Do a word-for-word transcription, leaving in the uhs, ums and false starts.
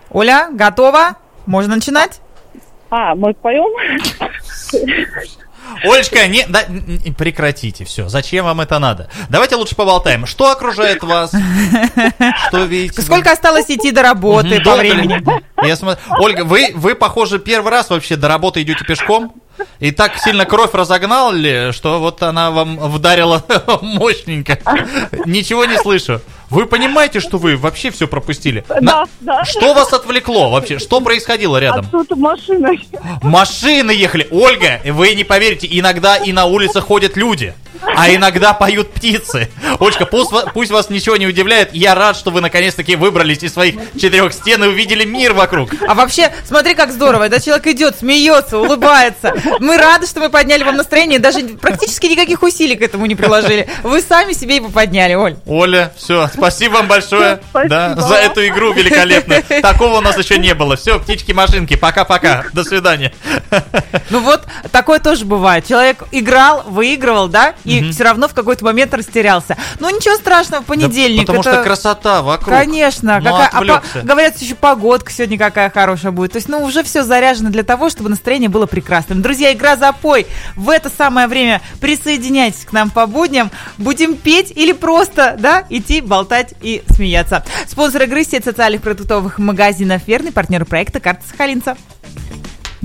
Оля, готова? Можно начинать? А, мы поем? Олечка, не, да, не, прекратите все. Зачем вам это надо? Давайте лучше поболтаем. Что окружает вас? Что видите? Сколько осталось идти до работы по времени? Я смотрю. Ольга, вы, вы, похоже, первый раз вообще до работы идете пешком? И так сильно кровь разогнали, что вот она вам вдарила мощненько. Ничего не слышу. Вы понимаете, что вы вообще все пропустили? Да, На... да. Что вас отвлекло вообще? Что происходило рядом? А тут машина. Машины ехали. Ольга, вы не поверите, иногда и на улице ходят люди, а иногда поют птицы. Олечка, пусть, пусть вас ничего не удивляет. Я рад, что вы наконец-таки выбрались из своих четырех стен и увидели мир вокруг. А вообще, смотри, как здорово. Да, человек идет, смеется, улыбается. Мы рады, что мы подняли вам настроение. Даже практически никаких усилий к этому не приложили. Вы сами себе его подняли, Оль. Оля, все, спасибо вам большое, Спасибо. Да, за эту игру великолепную. Такого у нас еще не было. Все, птички-машинки, пока-пока. До свидания. Ну вот, такое тоже бывает. Человек играл, выигрывал, да, и Мгм. все равно в какой-то момент растерялся. Ну ничего страшного, понедельник. Да потому это... что красота вокруг. Конечно, Ну, какая... а отвлекся. по... говорят, еще погодка сегодня какая хорошая будет. То есть, ну, уже все заряжено для того, чтобы настроение было прекрасным. Друзья, игра «Запой». В это самое время присоединяйтесь к нам по будням. Будем петь или просто, да, идти, болтать и смеяться. Спонсор игры — сеть социальных продуктовых магазинов «Верный», партнер проекта «Карта Сахалинца».